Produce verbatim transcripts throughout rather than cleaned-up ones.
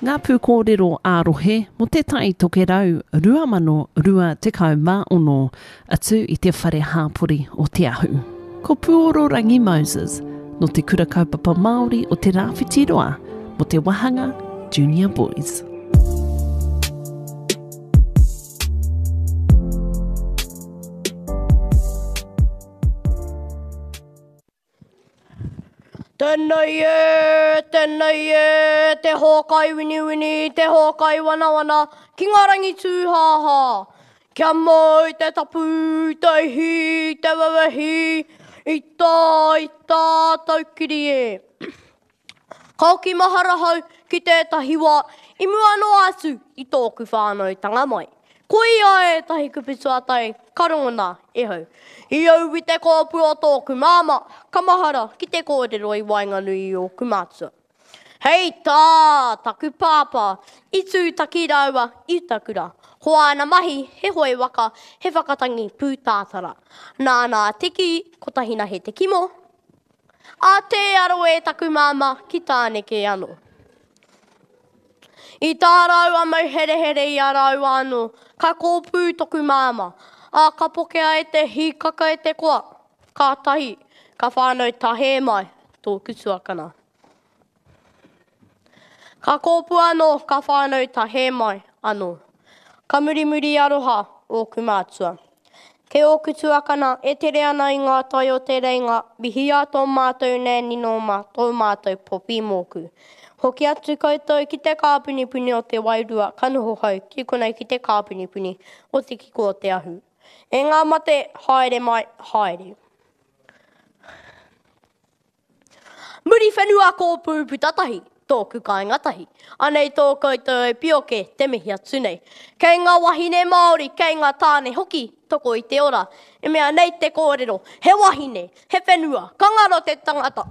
Ngā pū kōrero ārohe mo te tai toke rau rua mano rua tekau mā ono atu i te whare hāpori o te ahu. Ko Puororangi Moses no te kura kaupapa Māori o te rāwhitiroa mo te Wahanga Junior Boys. Tēnei e, tēnei e, te hōkai wini wini, te hōkai wana wana, ki ngā rangi tūhāhā. Kia moi te tapu, te hi, te wawahi, i tā, i tā taukiri e. Kauki mahara hau ki tētahi wā, i mua no atu i tōku whānau tanga mai. Koi ai e tahi kupitu atai, karongona e hau. I au i te kōpū o tōku māma, kamahara ki te kōrero i Wainganui o Kumātua. Hei tā, taku pāpā, i tū taki raua, i takura. Hoana mahi, he hoi waka, he whakatangi pūtātara. Nāna tiki, kotahina he te kimo. A te aro e taku māma ki tāneke anō. I tā raua mau here here i a raua anō, ka kōpū toku māma. A ka pokea e te hikaka e te koa, ka tahi, ka whānau tahē mai, tō kutuakana. Ka kōpū anō, ka whānau tahē mai anō. Ka muri muri aroha o Kumātua. Ke o kutuakana e tere ana i ngā tai o te reinga, mihi a tō mātou nēni nōma, tō mātou popi mōku. Hoki atu koutou ki te kāpunipuni o te wairua, kanoho hau, ki konei ki te kāpunipuni o te kiko o te ahu. E ngā mate, haere mai, haere. Muri whenua kōpū putatahi, tōku kai ngatahi. Anei tō koutou e pioke, te mihi atu nei. Kei ngā wahine Māori, kei ngā tāne hoki, toko i te ora. E mea nei te kōrero, he wahine, he whenua, kangaro te tangata.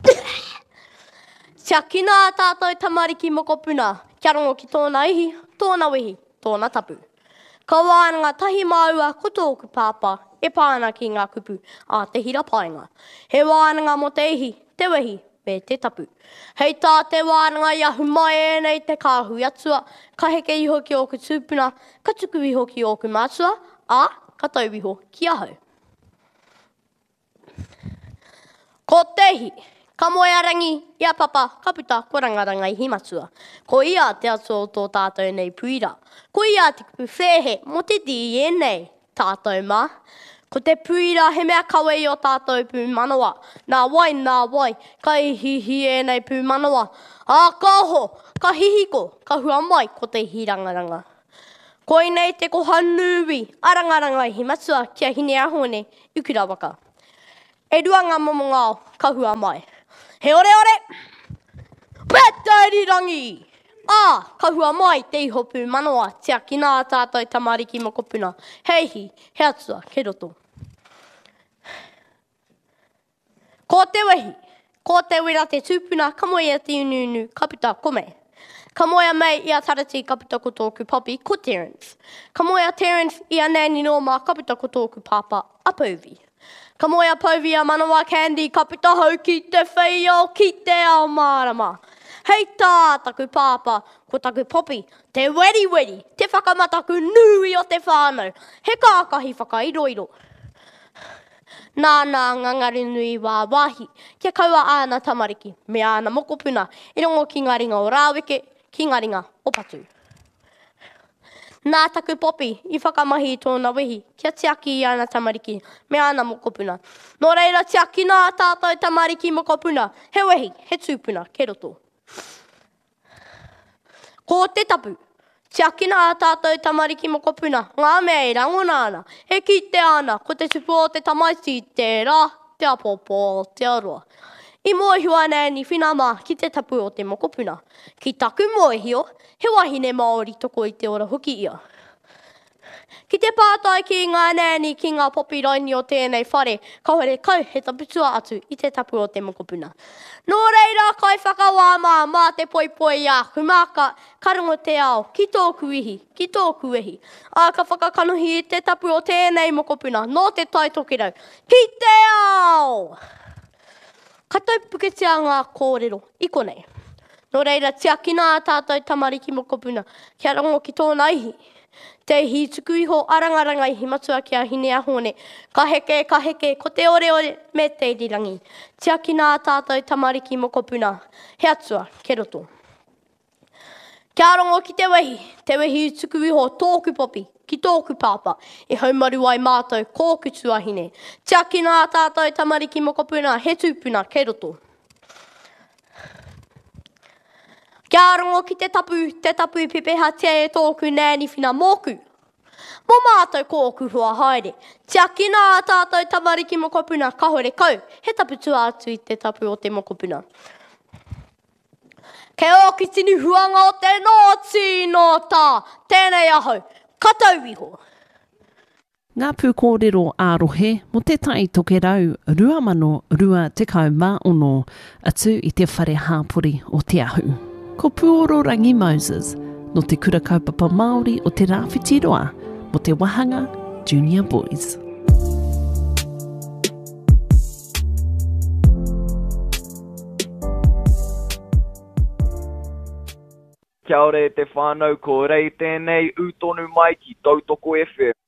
Tia kina a tātou tamariki mokopuna, kia rongo ki tōna ihi, tōna wehi, tōna tapu. Ka wānanga tahi māua ko tōku pāpā, e pāna ki ngā kupu a te hira painga. He wānanga mo te ihi, te wehi, me te tapu. Hei tā te wānanga i ahu mai e nei te kāhui atua, ka heke iho ki o ku tūpuna, ka tuku iho ki o ku mātua, a ka tau iho ki ahau. Ko tehi, ka moe arangi, ia papa, ka puta, ko rangaranga i himatua. Ko ia te atua o tō tātou nei puira. Ko ia te kupu whehe, mo te D N A, tātou mā. Ko te puira, he mea kawe i o tātou pū manawa. Nā wai, nā wai, ka ihihi e nei pū manawa. A ka ho, ka hihiko, ka hua mai ko te hirangaranga. Ko i nei te koha nui, arangaranga i himatua, kia hine ahone, ukura waka. E rua ngā momo ngāo, ka hua mai. He ore ore! Pētairi rangi! Ā, ka hua mai te iho pū manawa, tia ki nā tātou tamariki mokopuna. Heihi, he atua, ke roto. Ko te wehi, ko te wera te tūpuna, ka moe ia te ununu, ka puta kome. Ka moe a mei ia tarati ka puta ko tōku papi, ko Terence. Ka moe a Terence ia nēni nōma, ka puta ko tōku pāpā, a Pauvi. Ka moe a Pauvi a manawa Candy, ka puta hau ki te whaiao, ki te ao mārama. Hei tā, taku pāpā, ko taku popi, te weri weri, te whakamataku nui o te whānau, he kākahi whakairoiro. Nāna ngangaru nui wā wāhi, kia kaua āna tamariki, me āna mokopuna, i rongo ki ngā ringa o Rāweke, ki ngā ringa o Patu. Nā taku popi, i whakamahi i tōna wehi, kia tiaki i āna tamariki, me āna mokopuna. Nō reira tiaki nā tātou tamariki mokopuna, he wehi, he tūpuna, ke roto. Ko te tapu, tiaki nā tātou tamariki mokopuna, ngā mea i rangona ana, he ki te ana, ko te tupu o te tamaiti, te rā, te apopo, te aroa. I moehua nēni whinama ki te tapu o te mokopuna. Ki taku moehio, he wahine Māori toko i te ora hoki ia. Ki te pātai ki ngā nēni ki ngā popi raini o tēnei whare, ka hore kau he taputua atu i te tapu o te mokopuna. Nō reira, kai whakawāma mā te poipoi a humaka, karongo te ao, ki tōku ihi, ki tōku ihi. A ka whakakanohi i te tapu o tēnei mokopuna, nō te tai tokirau, ki te ao! Ka taupuketia ngā kōrero, i konei. No reira, tia kina a tātou tamariki moko puna. Kia rongo ki tōna ihi. Te hi tuku iho arangaranga ihi matua ki a hine a hone. Ka heke, ka heke, ko te ore ore me te irirangi. Tia kina a tātou tamariki moko puna. He atua, ke roto. Kia rongo ki te wehi. Te wehi tuku iho tōku popi. Ki tōku pāpa. E haumaru ai mātou kōku tuahine. Tia kina a tātou tamariki moko puna. He tūpuna, ke roto. Kia rongo ki te tapu, te tapu pepeha te e tōku nēni whina mōku. Mō mātou kōku hua haere. Tia kina a tātou tamariki mokopuna kahore kau. He tapu tua atu i te tapu o te mokopuna. Ke o ki tini huanga o te nōti nō tā. Tēnei ahau. Katau iho. Ngā pū kōrero ārohe mo te tai toke rau rua mano rua tekau mā ono atu i te whare hāpori o te ahu. Ko Puororangi Moses, no te kura kaupapa Māori o te Rāwhitiroa, mo te Wahanga Junior Boys. Kia ore te whānau, ko rei tēnei utonu mai ki Tautoko F M.